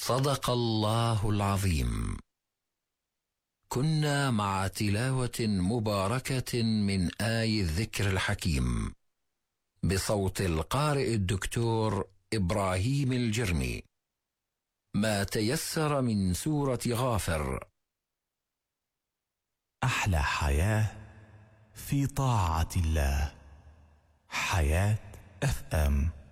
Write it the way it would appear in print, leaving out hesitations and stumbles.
صدق الله العظيم. كنا مع تلاوة مباركة من آي الذكر الحكيم بصوت القارئ الدكتور إبراهيم الجرمي. ما تيسر من سورة غافر. أحلى حياة في طاعة الله. حياة FM.